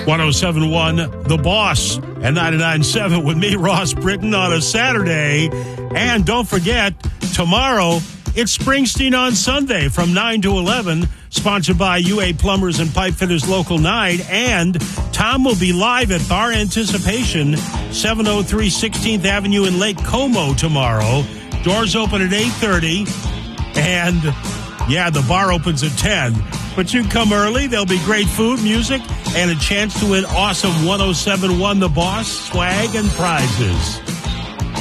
1071 The Boss and 99.7 with me, Ross Britton, on a Saturday. And don't forget, tomorrow, it's Springsteen on Sunday from 9 to 11, sponsored by UA Plumbers and Pipe Fitters Local 9. And Tom will be live at Bar Anticipation, 703 16th Avenue in Lake Como tomorrow. Doors open at 8:30. And, yeah, the bar opens at 10. But you come early. There'll be great food, music, and a chance to win awesome 1071 The Boss swag and prizes.